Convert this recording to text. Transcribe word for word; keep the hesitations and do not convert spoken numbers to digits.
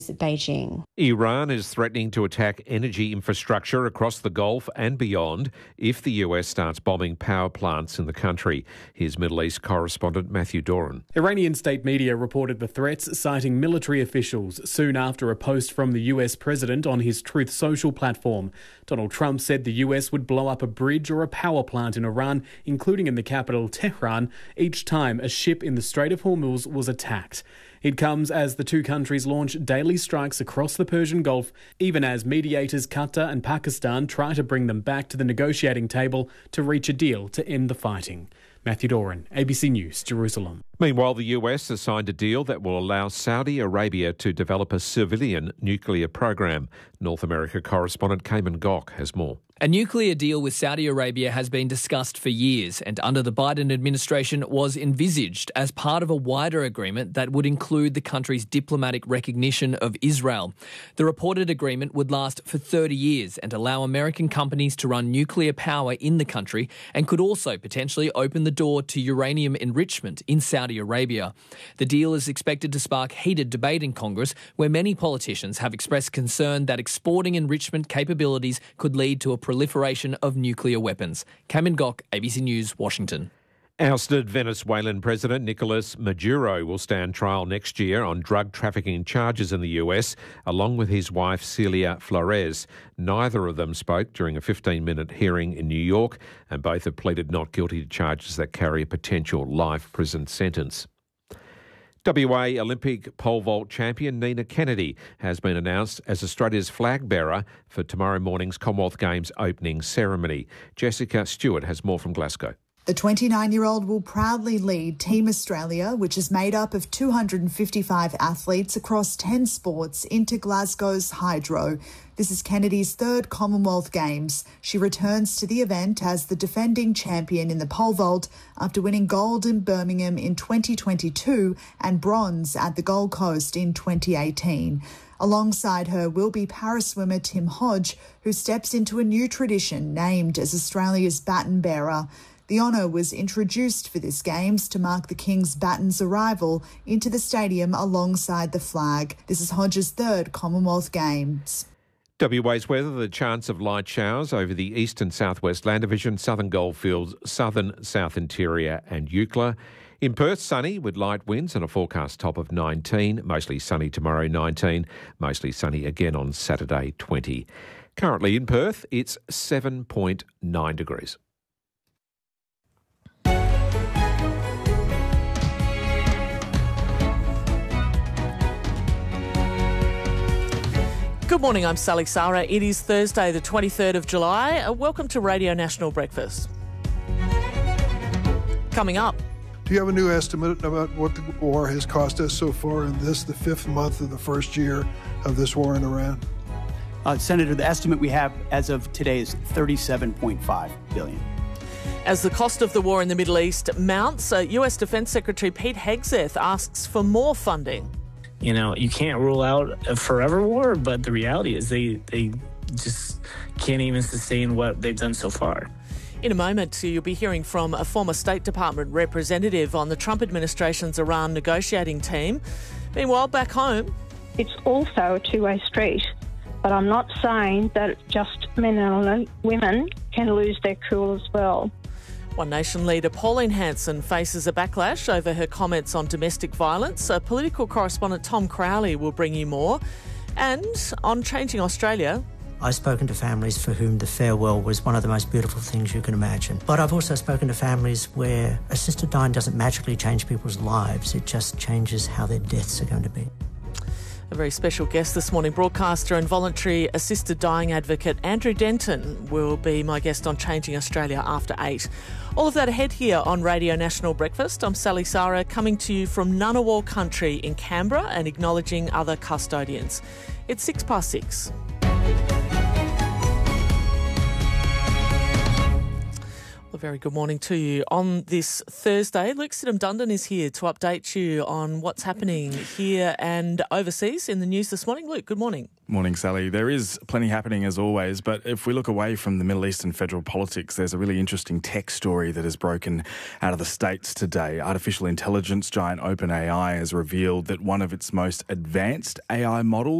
Beijing. Iran is threatening to attack energy infrastructure across the Gulf and beyond if the U S starts bombing power plants in the country. Here's Middle East correspondent Matthew Doran. Iranian state media reported the threats, citing military officials soon after a post from the U S president on his Truth Social platform. Donald Trump said the U S would blow up a bridge or a power plant in Iran, including in the capital Tehran, each time a ship in the Strait of Hormuz was attacked. It comes as the two countries launch daily strikes across the Persian Gulf, even as mediators Qatar and Pakistan try to bring them back to the negotiating table to reach a deal to end the fighting. Matthew Doran, A B C News, Jerusalem. Meanwhile, the U S has signed a deal that will allow Saudi Arabia to develop a civilian nuclear program. North America correspondent Cayman Gok has more. A nuclear deal with Saudi Arabia has been discussed for years and under the Biden administration was envisaged as part of a wider agreement that would include the country's diplomatic recognition of Israel. The reported agreement would last for thirty years and allow American companies to run nuclear power in the country and could also potentially open the door to uranium enrichment in Saudi Arabia. The deal is expected to spark heated debate in Congress, where many politicians have expressed concern that exporting enrichment capabilities could lead to a proliferation of nuclear weapons. Cayman Gok, A B C News, Washington. Ousted Venezuelan President Nicolas Maduro will stand trial next year on drug trafficking charges in the U S, along with his wife Celia Flores. Neither of them spoke during a fifteen-minute hearing in New York, and both have pleaded not guilty to charges that carry a potential life prison sentence. W A Olympic pole vault champion Nina Kennedy has been announced as Australia's flag bearer for tomorrow morning's Commonwealth Games opening ceremony. Jessica Stewart has more from Glasgow. The twenty-nine-year-old will proudly lead Team Australia, which is made up of two hundred fifty-five athletes across ten sports, into Glasgow's Hydro. This is Kennedy's third Commonwealth Games. She returns to the event as the defending champion in the pole vault after winning gold in Birmingham in twenty twenty-two and bronze at the Gold Coast in twenty eighteen. Alongside her will be para-swimmer Tim Hodge, who steps into a new tradition named as Australia's baton bearer. The honour was introduced for this Games to mark the King's baton's arrival into the stadium alongside the flag. This is Hodge's third Commonwealth Games. W A's weather, the chance of light showers over the east and southwest land division, southern goldfields, southern south interior and Eucla. In Perth, sunny with light winds and a forecast top of nineteen. Mostly sunny tomorrow, nineteen. Mostly sunny again on Saturday, twenty. Currently in Perth, it's seven point nine degrees. Good morning, I'm Sally Sara. It is Thursday, the twenty-third of July. Uh, welcome to Radio National Breakfast. Coming up. Do you have a new estimate about what the war has cost us so far in this, the fifth month of the first year of this war in Iran? Uh, Senator, the estimate we have as of today is thirty-seven point five billion dollars. As the cost of the war in the Middle East mounts, uh, U S Defence Secretary Pete Hegseth asks for more funding. You know, you can't rule out a forever war, but the reality is they they just can't even sustain what they've done so far. In a moment, you'll be hearing from a former State Department representative on the Trump administration's Iran negotiating team. Meanwhile, back home... It's also a two-way street, but I'm not saying that just men and women can lose their cool as well. One Nation leader Pauline Hanson faces a backlash over her comments on domestic violence. A political correspondent Tom Crowley will bring you more. And on Changing Australia... I've spoken to families for whom the farewell was one of the most beautiful things you can imagine. But I've also spoken to families where assisted dying doesn't magically change people's lives. It just changes how their deaths are going to be. A very special guest this morning, broadcaster and voluntary assisted dying advocate Andrew Denton will be my guest on Changing Australia after eight. All of that ahead here on Radio National Breakfast. I'm Sally Sara, coming to you from Ngunnawal country in Canberra and acknowledging other custodians. It's six past six. A very good morning to you on this Thursday. Luke Sidham-Dundon is here to update you on what's happening here and overseas in the news this morning. Luke, good morning. Morning, Sally. There is plenty happening as always, but if we look away from the Middle East and federal politics, there's a really interesting tech story that has broken out of the States today. Artificial intelligence giant OpenAI has revealed that one of its most advanced A I models